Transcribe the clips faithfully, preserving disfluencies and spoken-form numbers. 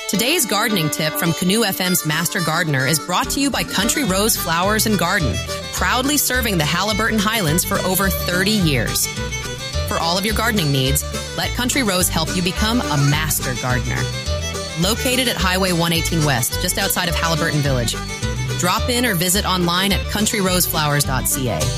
Today's gardening tip from Canoe F M's Master Gardener is brought to you by Country Rose Flowers and Garden, proudly serving the Haliburton Highlands for over thirty years. For all of your gardening needs, let Country Rose help you become a master gardener. Located at Highway one eighteen West, just outside of Haliburton Village. Drop in or visit online at country rose flowers dot c a.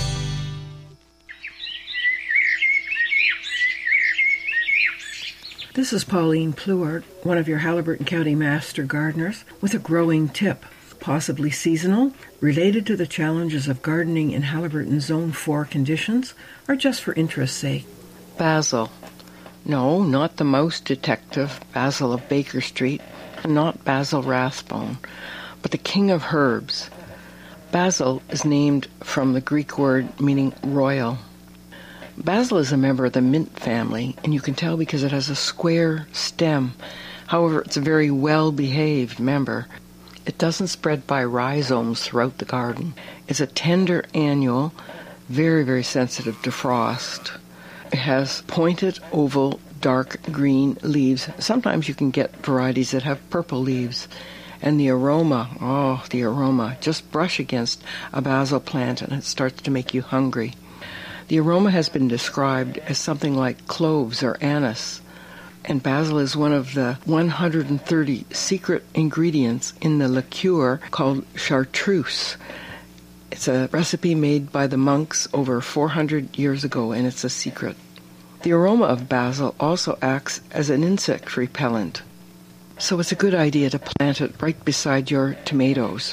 This is Pauline Pluart, one of your Haliburton County Master Gardeners, with a growing tip, possibly seasonal, related to the challenges of gardening in Haliburton Zone four conditions, or just for interest's sake. Basil. No, not the mouse detective, Basil of Baker Street, and not Basil Rathbone, but the king of herbs. Basil is named from the Greek word meaning royal. Basil is a member of the mint family, and you can tell because it has a square stem. However, it's a very well-behaved member. It doesn't spread by rhizomes throughout the garden. It's a tender annual, very, very sensitive to frost. It has pointed, oval, dark green leaves. Sometimes you can get varieties that have purple leaves. And the aroma, oh, the aroma. Just brush against a basil plant and it starts to make you hungry. The aroma has been described as something like cloves or anise, and basil is one of the one hundred thirty secret ingredients in the liqueur called chartreuse. It's a recipe made by the monks over four hundred years ago, and it's a secret. The aroma of basil also acts as an insect repellent, so it's a good idea to plant it right beside your tomatoes.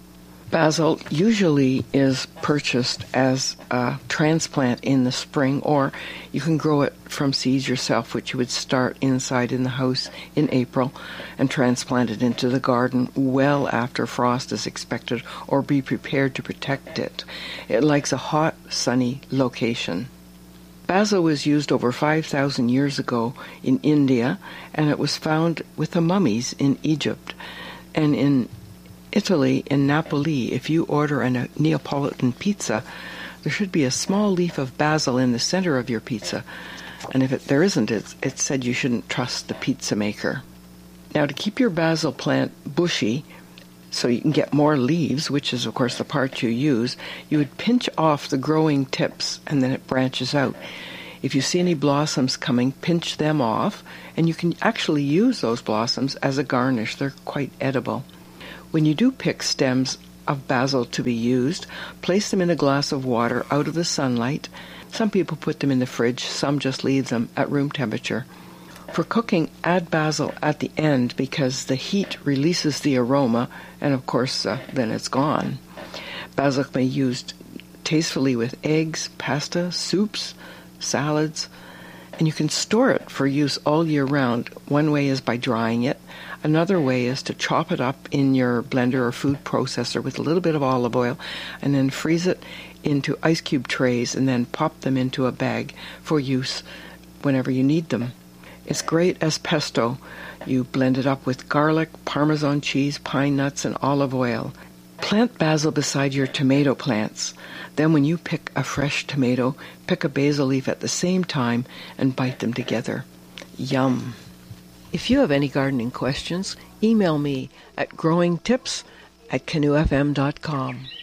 Basil usually is purchased as a transplant in the spring, or you can grow it from seeds yourself, which you would start inside in the house in April and transplant it into the garden well after frost is expected, or be prepared to protect it. It likes a hot, sunny location. Basil was used over five thousand years ago in India, and it was found with the mummies in Egypt. And in Italy, in Napoli, if you order a Neapolitan pizza, there should be a small leaf of basil in the center of your pizza. And if it, there isn't, it's, it's said you shouldn't trust the pizza maker. Now, to keep your basil plant bushy, so you can get more leaves, which is, of course, the part you use, you would pinch off the growing tips, and then it branches out. If you see any blossoms coming, pinch them off, and you can actually use those blossoms as a garnish. They're quite edible. When you do pick stems of basil to be used, place them in a glass of water out of the sunlight. Some people put them in the fridge, some just leave them at room temperature. For cooking, add basil at the end because the heat releases the aroma, and of course, uh, then it's gone. Basil may be used tastefully with eggs, pasta, soups, salads, and you can store it for use all year round. One way is by drying it. Another way is to chop it up in your blender or food processor with a little bit of olive oil and then freeze it into ice cube trays and then pop them into a bag for use whenever you need them. It's great as pesto. You blend it up with garlic, Parmesan cheese, pine nuts, and olive oil. Plant basil beside your tomato plants. Then when you pick a fresh tomato, pick a basil leaf at the same time and bite them together. Yum! If you have any gardening questions, email me at growingtips at canoe f m dot com.